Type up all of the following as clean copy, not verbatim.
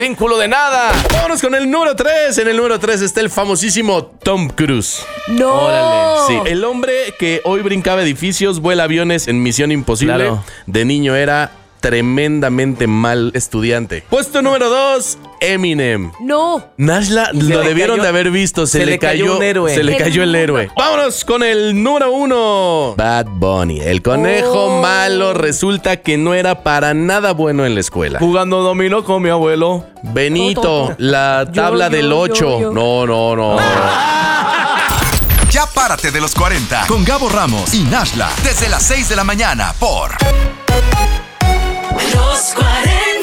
Vínculo de nada. Vámonos con el número 3. En el número 3 está el famosísimo Tom Cruise. ¡No! Órale. Sí, el hombre que hoy brincaba edificios, vuela aviones en Misión Imposible. Claro. De niño era tremendamente mal estudiante. Puesto número 2, Eminem. ¡No! Nashla lo debieron de haber visto. Se le cayó un héroe. Se le cayó el héroe. Vámonos con el número 1. Bad Bunny. El conejo malo resulta que no era para nada bueno en la escuela. Jugando dominó con mi abuelo. Benito, la tabla del 8. No. Ya párate de los 40 con Gabo Ramos y Nashla desde las 6 de la mañana por Los 40.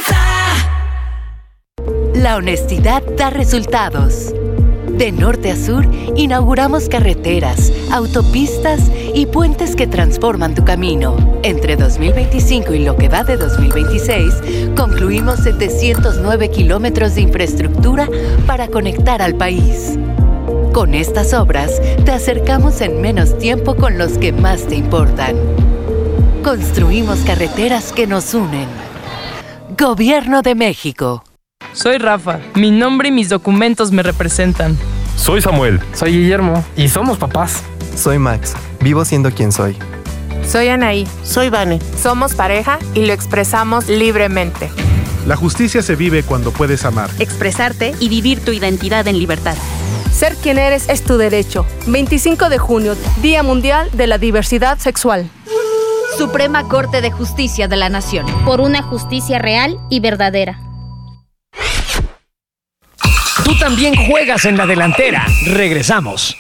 La honestidad da resultados. De norte a sur, inauguramos carreteras, autopistas y puentes que transforman tu camino. Entre 2025 y lo que va de 2026, concluimos 709 kilómetros de infraestructura para conectar al país. Con estas obras, te acercamos en menos tiempo con los que más te importan. Construimos carreteras que nos unen. Gobierno de México. Soy Rafa. Mi nombre y mis documentos me representan. Soy Samuel. Soy Guillermo. Y somos papás. Soy Max. Vivo siendo quien soy. Soy Anaí. Soy Vane. Somos pareja y lo expresamos libremente. La justicia se vive cuando puedes amar, expresarte y vivir tu identidad en libertad. Ser quien eres es tu derecho. 25 de junio, Día Mundial de la Diversidad Sexual. Suprema Corte de Justicia de la Nación. Por una justicia real y verdadera. Tú también juegas en la delantera. Regresamos.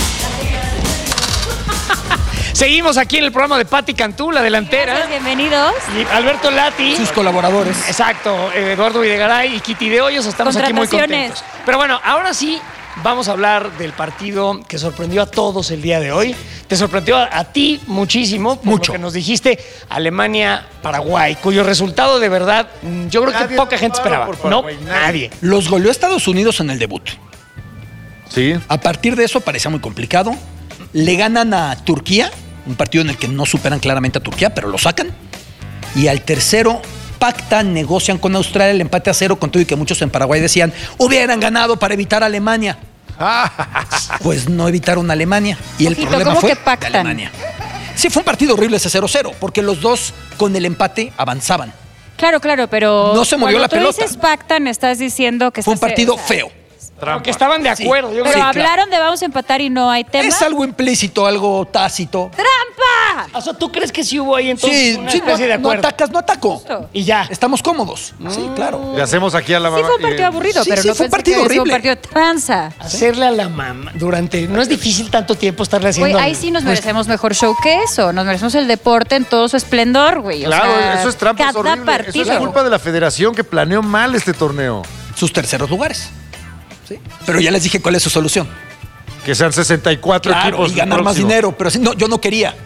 Seguimos aquí en el programa de Pati Cantú, la delantera. Gracias, bienvenidos. Y Alberto Lati. Sus colaboradores. Exacto, Eduardo Videgaray y Kitty de Hoyos. Estamos aquí muy contentos. Pero bueno, ahora sí vamos a hablar del partido que sorprendió a todos el día de hoy. Te sorprendió a ti muchísimo. Mucho. Porque nos dijiste Alemania-Paraguay, cuyo resultado de verdad yo creo que poca gente esperaba. No, nadie. Los goleó Estados Unidos en el debut. Sí. A partir de eso parecía muy complicado. Le ganan a Turquía, un partido en el que no superan claramente a Turquía, pero lo sacan. Y al tercero pactan, negocian con Australia el empate a 0, con todo y que muchos en Paraguay decían hubieran ganado para evitar a Alemania. Pues no evitaron a Alemania. Y el problema fue de Alemania. Sí, fue un partido horrible ese 0-0, porque los dos con el empate avanzaban. Claro, pero no se movió la pelota. Cuando tú dices pactan, estás diciendo que fue un partido feo. Porque estaban de acuerdo. Sí. Pero hablaron de vamos a empatar y no hay tema. Es algo implícito, algo tácito. ¡Trampa! O sea, ¿tú crees que sí hubo ahí entonces una especie de acuerdo? No atacas, no ataco. Justo. Y ya. Estamos cómodos. Sí, claro. Le hacemos aquí a la mamá. Sí fue un partido aburrido, pero sí, no fue un partido horrible. Fue un partido tranza. Hacerle a la mamá durante... No es difícil tanto tiempo estarle haciendo... Güey, ahí sí nos merecemos mejor show que eso. Nos merecemos el deporte en todo su esplendor, güey. Claro, o sea, eso es trampa, es horrible. Partido. Eso es culpa de la federación que planeó mal este torneo. Sus terceros lugares. Sí. Pero ya les dije cuál es su solución. Que sean 64 equipos. Y ganar más dinero. Pero sí, no, yo no quería.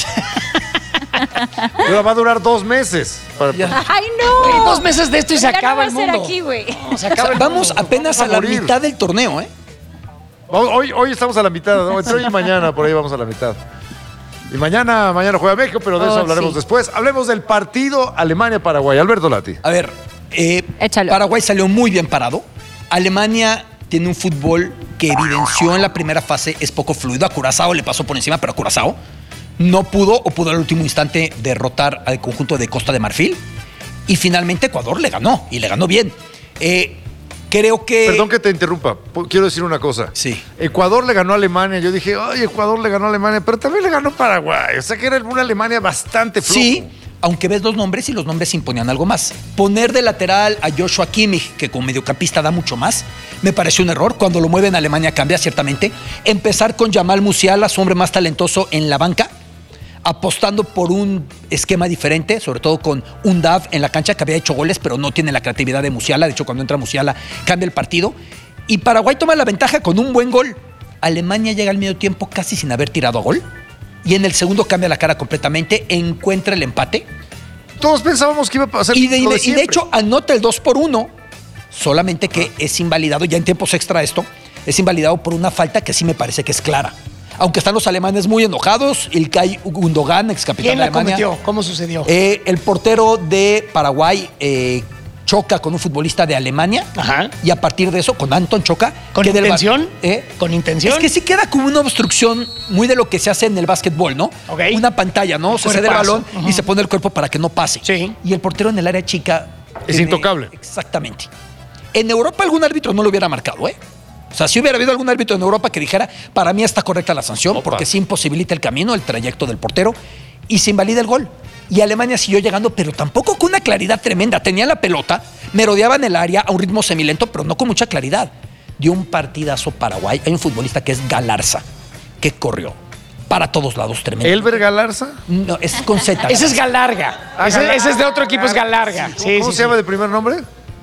Pero va a durar 2 meses. ¡Ay, no! Güey, 2 meses de esto y se acaba el mundo. Aquí, güey. No, se acaba Vamos apenas a la mitad del torneo, ¿eh? Hoy estamos a la mitad, ¿no? Entre hoy y mañana, por ahí vamos a la mitad. Y mañana juega México, pero de eso hablaremos después. Hablemos del partido Alemania-Paraguay. Alberto Lati. A ver, Paraguay salió muy bien parado. Alemania tiene un fútbol que evidenció en la primera fase es poco fluido. A Curazao le pasó por encima, pero a Curazao no pudo o pudo al último instante derrotar al conjunto de Costa de Marfil. Y finalmente Ecuador le ganó, y le ganó bien. Creo que... Perdón que te interrumpa, quiero decir una cosa. Sí. Ecuador le ganó a Alemania, yo dije, ay, Ecuador le ganó a Alemania, pero también le ganó Paraguay. O sea que era una Alemania bastante floja. Sí, aunque ves los nombres y los nombres imponían algo más. Poner de lateral a Joshua Kimmich, que como mediocampista da mucho más, me pareció un error. Cuando lo mueven a Alemania cambia, ciertamente. Empezar con Jamal Musiala, su hombre más talentoso en la banca, apostando por un esquema diferente, sobre todo con un Dav en la cancha que había hecho goles, pero no tiene la creatividad de Musiala. De hecho, cuando entra Musiala, cambia el partido. Y Paraguay toma la ventaja con un buen gol. Alemania llega al medio tiempo casi sin haber tirado a gol. Y en el segundo cambia la cara completamente, encuentra el empate. Todos pensábamos que iba a pasar. Y de hecho, anota el 2-1, solamente que es invalidado, ya en tiempos extra esto, es invalidado por una falta que sí me parece que es clara. Aunque están los alemanes muy enojados, Ilkay Gundogan, ex capitán de Alemania. ¿Quién la cometió? ¿Cómo sucedió? El portero de Paraguay, choca con un futbolista de Alemania. Ajá. Y a partir de eso, con Anton choca. ¿Con intención? ¿Con intención? Es que sí queda como una obstrucción muy de lo que se hace en el básquetbol, ¿no? Ok. Una pantalla, ¿no? Se cede el balón y se pone el cuerpo para que no pase. Sí. Y el portero en el área chica... Es intocable. Exactamente. En Europa algún árbitro no lo hubiera marcado, ¿eh? O sea, si hubiera habido algún árbitro en Europa que dijera, para mí está correcta la sanción, porque sí imposibilita el camino, el trayecto del portero, y se invalida el gol. Y Alemania siguió llegando, pero tampoco con una claridad tremenda. Tenía la pelota, merodeaban el área a un ritmo semilento, pero no con mucha claridad. Dio un partidazo Paraguay. Hay un futbolista que es Galarza, que corrió para todos lados, tremendo. ¿Elber Galarza? No, es con Z. Ese es Galarga. Ese es de otro equipo, es Galarga. Sí, ¿Cómo se llama de primer nombre?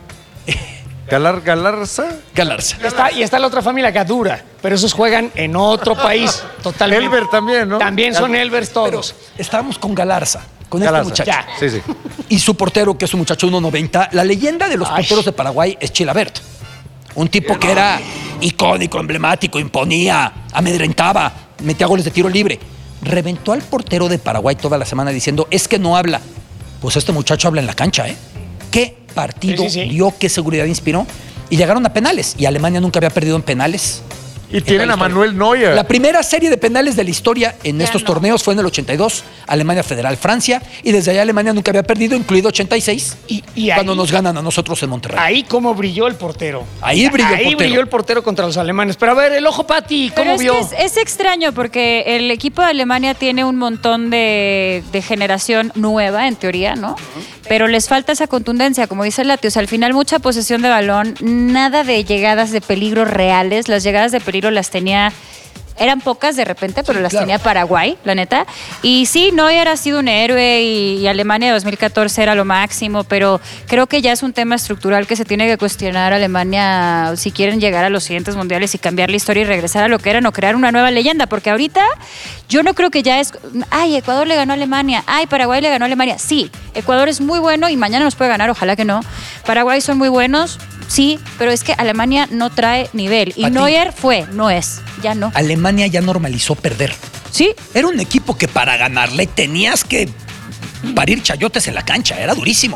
¿Galarza? Galarza. Y está la otra familia, Gadura, pero esos juegan en otro país totalmente. Elber también, ¿no? También son Elbers todos. Pero estábamos con Galarza, con Galarza. este muchacho. Sí, sí. Y su portero, que es un muchacho 1.90. La leyenda de los porteros de Paraguay es Chilabert. Un tipo que era icónico, emblemático, imponía, amedrentaba, metía goles de tiro libre. Reventó al portero de Paraguay toda la semana diciendo, es que no habla. Pues este muchacho habla en la cancha, ¿eh? ¿Qué partido dio? ¿Qué seguridad inspiró? Y llegaron a penales. Y Alemania nunca había perdido en penales. Y tienen a Manuel Neuer. La primera serie de penales de la historia en estos torneos fue en el 82, Alemania Federal, Francia, y desde allá Alemania nunca había perdido, incluido 86, cuando nos ganan a nosotros en Monterrey. Ahí cómo brilló el portero. Ahí brilló el portero contra los alemanes. Pero a ver, el ojo, Pati, ¿cómo vio? Que es extraño porque el equipo de Alemania tiene un montón de generación nueva, en teoría, ¿no? Pero les falta esa contundencia, como dice Lati. O sea, al final mucha posesión de balón, nada de llegadas de peligro reales. Las llegadas de peligro las tenía, eran pocas de repente, pero las tenía Paraguay, la neta. Y sí, Neuer ha sido un héroe y Alemania de 2014 era lo máximo, pero creo que ya es un tema estructural que se tiene que cuestionar Alemania si quieren llegar a los siguientes mundiales y cambiar la historia y regresar a lo que eran o crear una nueva leyenda, porque ahorita yo no creo que ya es, ay, Ecuador le ganó a Alemania, ay, Paraguay le ganó a Alemania. Sí, Ecuador es muy bueno y mañana nos puede ganar, ojalá que no. Paraguay son muy buenos. Sí, pero es que Alemania no trae nivel. Y Neuer no es, ya no. Alemania ya normalizó perder. Sí. Era un equipo que para ganarle tenías que parir chayotes en la cancha, era durísimo.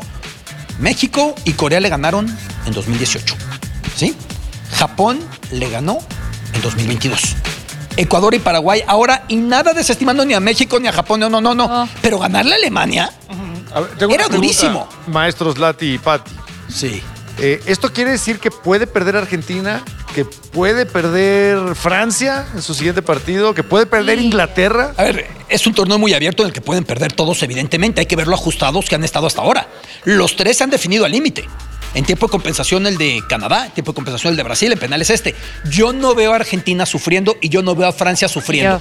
México y Corea le ganaron en 2018, ¿sí? Japón le ganó en 2022. Ecuador y Paraguay ahora, y nada desestimando ni a México ni a Japón, no. Pero ganarle a Alemania era durísimo. Maestros Lati y Pati. Sí. ¿Esto quiere decir que puede perder Argentina, que puede perder Francia en su siguiente partido, que puede perder Inglaterra? A ver, es un torneo muy abierto en el que pueden perder todos, evidentemente. Hay que ver lo ajustados que han estado hasta ahora. Los tres se han definido al límite. En tiempo de compensación el de Canadá, en tiempo de compensación el de Brasil, en penales este. Yo no veo a Argentina sufriendo y yo no veo a Francia sufriendo.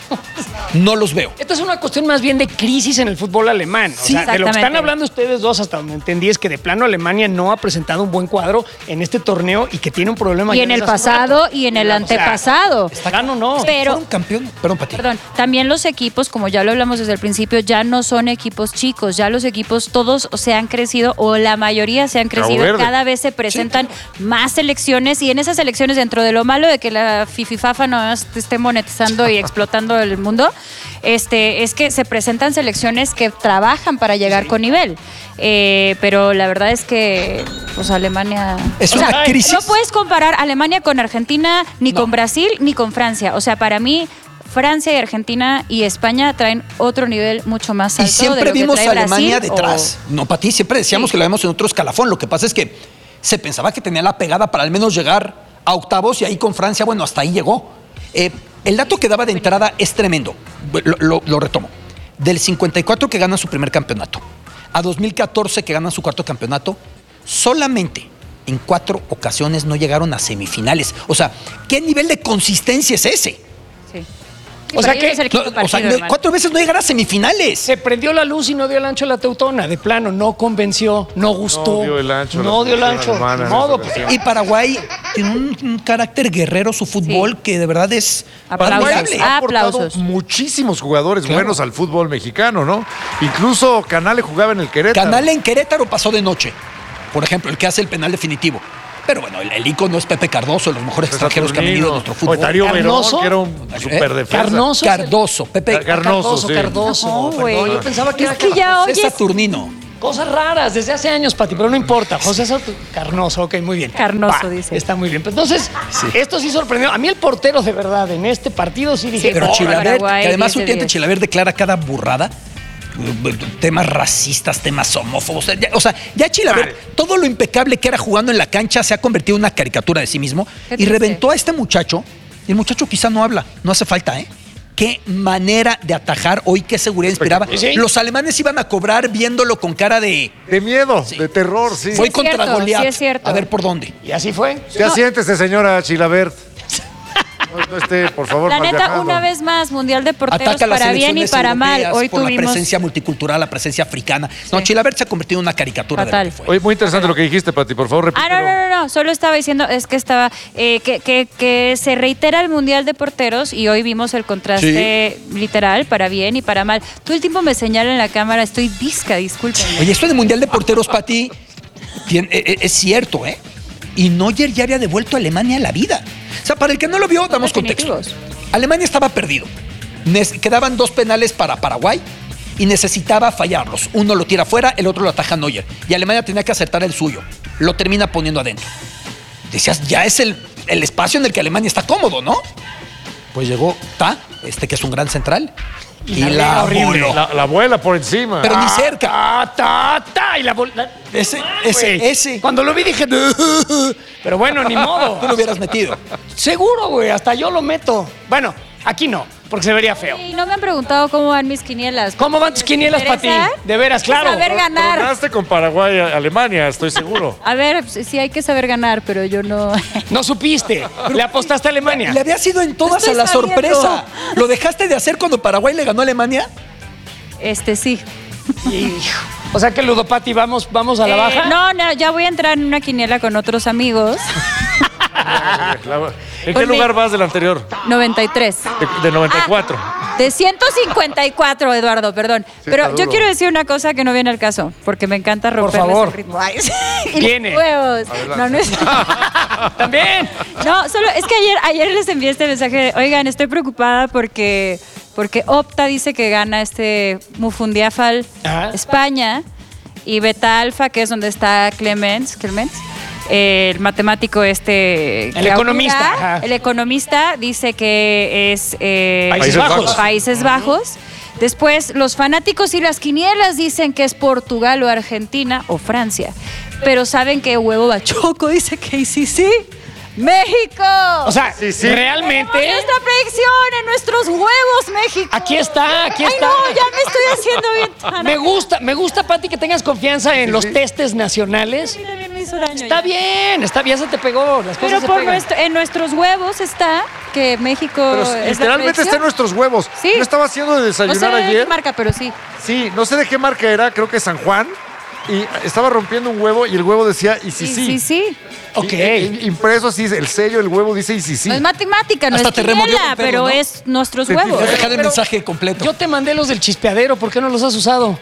No los veo. Esto es una cuestión más bien de crisis en el fútbol alemán. Sí, o sea, de lo que están hablando ustedes dos, hasta donde entendí, es que de plano Alemania no ha presentado un buen cuadro en este torneo y que tiene un problema. Y en el pasado y en el antepasado. ¿Gano o no? Pero, fueron campeón. Perdón, también los equipos, como ya lo hablamos desde el principio, ya no son equipos chicos. Ya los equipos todos se han crecido, o la mayoría se han crecido. Cada vez se presentan más selecciones, y en esas selecciones, dentro de lo malo de que la Fififafa no esté monetizando y explotando el mundo, es que se presentan selecciones que trabajan para llegar con nivel. Pero la verdad es que pues Alemania... Es una crisis. No puedes comparar Alemania con Argentina, ni con Brasil, ni con Francia. O sea, para mí... Francia y Argentina y España traen otro nivel mucho más alto. Y siempre de lo que vimos trae a Alemania Brasil, detrás. No, Pati, siempre decíamos que lo vemos en otro escalafón. Lo que pasa es que se pensaba que tenía la pegada para al menos llegar a octavos, y ahí con Francia, bueno, hasta ahí llegó. El dato que daba de entrada es tremendo. Lo retomo. Del 54 que gana su primer campeonato a 2014 que ganan su cuarto campeonato, solamente en 4 ocasiones no llegaron a semifinales. O sea, ¿qué nivel de consistencia es ese? Sí. O sea que 4 veces no llegar a semifinales. Se prendió la luz y no dio el ancho a la teutona. De plano, no convenció, no gustó. No dio el ancho. Ni modo. Y Paraguay tiene un carácter guerrero, su fútbol, que de verdad es Paraguay ha aportado muchísimos jugadores buenos al fútbol mexicano, ¿no? Incluso Canale jugaba en el Querétaro. Canale en Querétaro pasó de noche, por ejemplo, el que hace el penal definitivo. Pero bueno, el ícono es Pepe Cardoso, los mejores extranjeros que han venido a nuestro fútbol. Darío Verón, que era un super defensa. Cardoso, Pepe Cardoso. No, güey. Yo pensaba que es que ya, oye, es Saturnino. Cosas raras desde hace años, Pati, pero no importa. José Soto Carnoso, ok, muy bien. Carnoso, dice. Está muy bien. Entonces, esto sí sorprendió. A mí el portero, de verdad, en este partido sí dije... Pero Chilavert, Paraguay, que además 10 de últimamente 10. Chilavert declara cada burrada. Temas racistas, temas homófobos. Ya Chilavert, todo lo impecable que era jugando en la cancha se ha convertido en una caricatura de sí mismo. Y reventó a este muchacho. Y el muchacho quizá no habla. No hace falta, ¿eh? Qué manera de atajar hoy, qué seguridad inspiraba. ¿Sí? Los alemanes iban a cobrar viéndolo con cara de miedo, de terror, sí. Fue contra Goliat. Sí es cierto. A ver por dónde. Y así fue. Ya siéntese, señora Chilavert. No esté, por favor, La neta, malviajando. una vez más, Mundial de Porteros Ataca las para bien y selecciones para mal. europeas Hoy por la tuvimos... presencia multicultural, la presencia africana. No, Chilavert se ha convertido en una caricatura Fatal. de lo que fue. Oye, muy interesante lo que dijiste, Pati, por favor, repítelo. No. Solo estaba diciendo, es que estaba, que se reitera el Mundial de Porteros y hoy vimos el contraste literal para bien y para mal. Todo el tiempo me señala en la cámara, estoy visca, discúlpenme. Oye, esto de Mundial de Porteros, Pati, es cierto, ¿eh? Y Neuer ya había devuelto a Alemania la vida. O sea, para el que no lo vio, damos contexto. Alemania estaba perdido. Quedaban 2 penales para Paraguay y necesitaba fallarlos. Uno lo tira afuera, el otro lo ataja Neuer. Y Alemania tenía que acertar el suyo. Lo termina poniendo adentro. Decías, ya es el espacio en el que Alemania está cómodo, ¿no? Pues llegó que es un gran central. Y la horrible. voló. La vuela por encima. Pero ni cerca. Y la bola. Ese. Cuando lo vi dije, pero bueno, ni modo. Tú lo hubieras metido. Seguro, güey, hasta yo lo meto. Bueno, aquí no, porque se vería feo. Y no me han preguntado cómo van mis quinielas. ¿Cómo van tus quinielas, Pati? De veras, claro. Saber ganar. Ganaste con Paraguay, Alemania, estoy seguro. A ver, sí hay que saber ganar, pero yo no... No supiste. Le apostaste a Alemania. Le había sido en todas Estoy a la sabiendo. sorpresa. ¿Lo dejaste de hacer cuando Paraguay le ganó a Alemania? Sí. O sea que Ludopati, vamos a la baja. No, ya voy a entrar en una quiniela con otros amigos. ¿En qué lugar vas del anterior? 93. De 94. De 154, Eduardo, perdón. Pero yo quiero decir una cosa que no viene al caso, porque me encanta romperles el ritmo. Ay, y Viene. los huevos. No es... También. No, solo es que ayer les envié este mensaje. Oigan, estoy preocupada porque Opta dice que gana este Mufundiafal España y Beta Alfa, que es donde está Clemens, el matemático el economista. Ajá. El economista dice que es Países Bajos. Después, los fanáticos y las quinielas dicen que es Portugal o Argentina o Francia. Pero saben que Huevo Bachoco dice que sí. ¡México! O sea, realmente... Tenemos nuestra predicción en nuestros huevos, México. Aquí está. Ay, no, ya me estoy haciendo bien. Me gusta, Pati, que tengas confianza en los testes nacionales. Sí, también me hizo daño. Está bien, se te pegó. Las cosas Pero se pegan. en nuestros huevos está que México Pero es literalmente está en nuestros huevos. Sí. Yo estaba haciendo de desayunar no sé ayer. de qué marca, pero sí. Sí, no sé de qué marca era, creo que San Juan. Y estaba rompiendo un huevo y el huevo decía y sí. Ok. Impreso así, el sello, el huevo dice y sí. No es matemática, no Hasta es te removió quiniela, con pelo, pero ¿no? es nuestros Sí, huevos. Voy a dejar el mensaje completo. Yo te mandé los del chispeadero, ¿por qué no los has usado?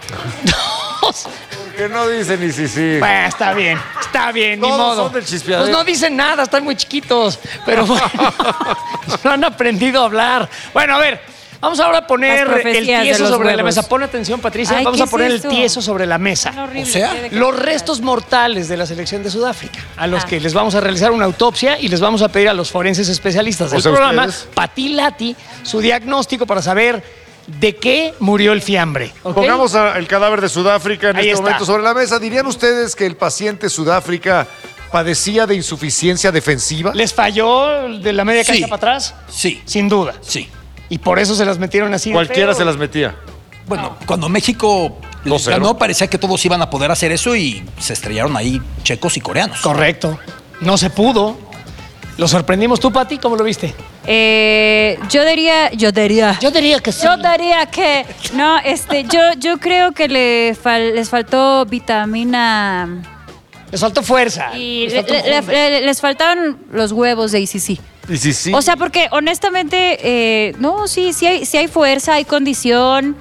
Que no dicen y sí. Bueno, está bien, ni Todos modo. son del chispeadero. Pues no dicen nada, están muy chiquitos. Pero bueno, no han aprendido a hablar. Bueno, a ver. Vamos ahora a poner Las el profecías de tieso los sobre la huevos. mesa. Pon atención, Patricia. Ay, Vamos ¿qué a poner es el eso? tieso sobre la mesa. Horrible, O sea, ¿de qué Los trata? restos mortales de la selección de Sudáfrica, a los que les vamos a realizar una autopsia y les vamos a pedir a los forenses especialistas del O sea, programa, ustedes. Pati Lati, su diagnóstico para saber de qué murió el fiambre. ¿ok? Pongamos el cadáver de Sudáfrica en Ahí este está. momento sobre la mesa. ¿Dirían ustedes que el paciente Sudáfrica padecía de insuficiencia defensiva? ¿Les falló de la media cancha Sí. para atrás? Sí. Sin duda. Sí. Y por eso se las metieron así. de Cualquiera feo. se las metía. Bueno, cuando México 2-0. ganó, parecía que todos iban a poder hacer eso y se estrellaron ahí checos y coreanos. Correcto. No se pudo. ¿Lo sorprendimos tú, Pati? ¿Cómo lo viste? Yo diría que sí. Yo diría que no, yo creo que les faltó vitamina Les faltó fuerza. y Les faltó les faltaron los huevos de ICC. Y sí. O sea, porque honestamente, no, sí hay fuerza, hay condición,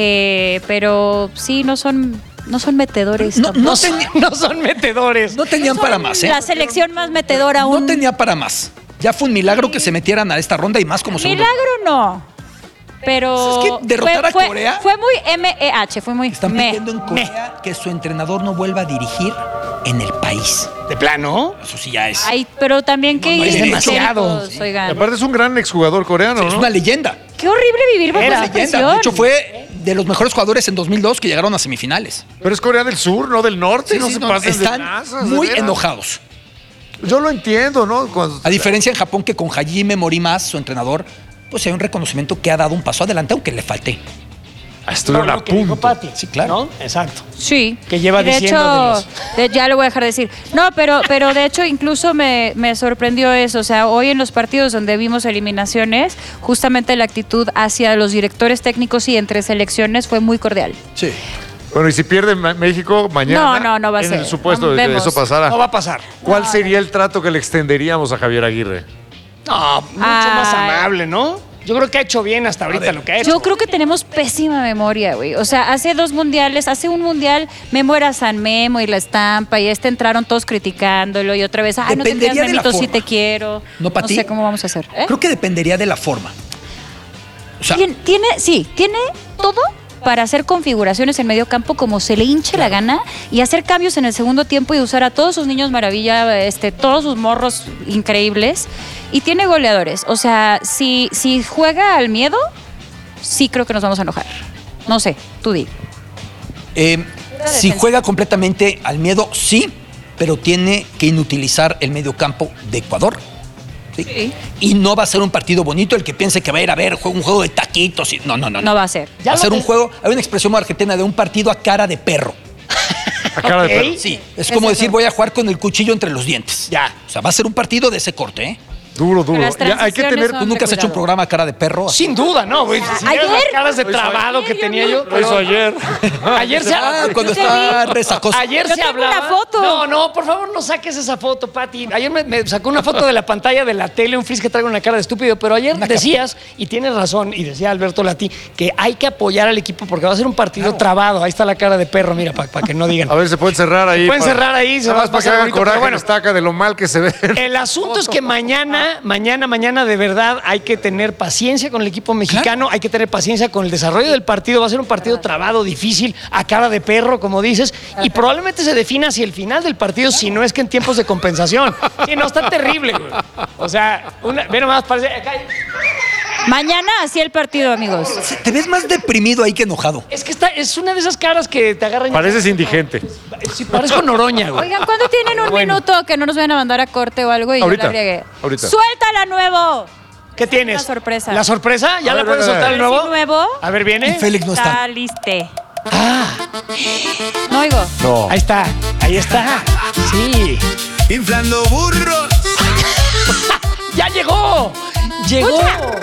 pero sí no son metedores. No No son metedores. No tenían para más, ¿eh? La selección más metedora No aún. tenía para más. Ya fue un milagro que se metieran a esta ronda y más como segundo. Milagro no. pero Es que derrotar a Corea. Fue muy MEH, fue muy Están pidiendo en Corea que su entrenador no vuelva a dirigir en el país. ¿De plano? Eso sí ya es. Ay, pero también que no, es demasiado. Oigan. Aparte es un gran exjugador coreano, Sí, ¿no? es una leyenda. Qué horrible vivir bajo esa Leyenda. presión. De hecho, fue de los mejores jugadores en 2002 que llegaron a semifinales. Pero es Corea del Sur, no del Norte. No se pasen de están nazas, muy de veras. enojados. Yo lo entiendo, ¿no? A diferencia en Japón que con Hajime Morimas, su entrenador, pues hay un reconocimiento que ha dado un paso adelante, aunque le falte. Estuvieron a punto. Sí, claro. ¿No? Exacto. Sí. Que lleva de diciendo hecho, ya lo voy a dejar de decir. No, pero de hecho incluso me sorprendió eso. O sea, hoy en los partidos donde vimos eliminaciones, justamente la actitud hacia los directores técnicos y entre selecciones fue muy cordial. Sí. Bueno, y si pierde México mañana, No va a en ser. el supuesto de que Vemos. eso pasara, No va a pasar. ¿cuál sería el trato que le extenderíamos a Javier Aguirre? No, mucho más amable, ¿no? Yo creo que ha hecho bien hasta ahorita lo que ha hecho. Yo creo que tenemos pésima memoria, güey. O sea, hace un mundial, Memo era San Memo y la estampa, y entraron todos criticándolo, y otra vez, ay, no te creas, Dependería de la Memito, sí forma. te quiero. No, Pati. No sé cómo vamos a hacer. Creo que dependería de la forma. O sea, Tiene todo para hacer configuraciones en medio campo como se le hinche la gana y hacer cambios en el segundo tiempo y usar a todos sus niños maravilla, todos sus morros increíbles. Y tiene goleadores. O sea, si juega al miedo, sí creo que nos vamos a enojar. No sé, tú di. si juega completamente al miedo, sí, pero tiene que inutilizar el medio campo de Ecuador. ¿sí? Y no va a ser un partido bonito el que piense que va a ir a ver un juego de taquitos. No. No va a ser. Va a ser un juego, hay una expresión muy argentina de un partido a cara de perro. A cara de perro. Sí, es como decir voy a jugar con el cuchillo entre los dientes. Ya. O sea, va a ser un partido de ese corte, ¿eh? Duro. Ya hay que tener. ¿Tú nunca has hecho un programa a cara de perro? Sin duda, no, güey. Si ¿Ayer? las caras de trabado que tenía yo. Lo hizo ayer. Ayer se cuando está resacoso. Ayer Yo se tengo hablaba. una foto. No, por favor, no saques esa foto, Pati. Ayer me sacó una foto de la pantalla de la tele, un frizz que traigo una cara de estúpido, pero ayer decías, y tienes razón, y decía Alberto Lati, que hay que apoyar al equipo porque va a ser un partido trabado. Ahí está la cara de perro, mira, para que no digan. A ver, se pueden cerrar ahí. Pueden cerrar ahí, se va a para que pasar hagan bonito, coraje, pero bueno. estaca de lo mal que se ve. El asunto es que mañana de verdad hay que tener paciencia con el equipo mexicano, hay que tener paciencia con el desarrollo del partido. Va a ser un partido trabado, difícil, a cara de perro, como dices, y probablemente se defina hacia el final del partido, si no es que en tiempos de compensación. Sí, no, está terrible, güey. O sea, ve nomás, parece. Acá Mañana así el partido, amigos. Te ves más deprimido ahí que enojado. es que es una de esas caras que te agarran. Pareces indigente. Sí, parezco Noroña, güey. Oigan, ¿cuándo tienen un minuto que no nos vayan a mandar a corte o algo y Ahorita, yo la riegue? ahorita. ¡Suéltala, nuevo! ¿Qué tienes? La sorpresa. ¿La sorpresa? ¿Ya la puedes soltar el nuevo? ¿Sí, nuevo? A ver, ¿viene? Y Félix no Está está. liste. No oigo. No. Ahí está. Sí. Inflando burros. ¡Ya llegó! ¡Llegó! Escucha.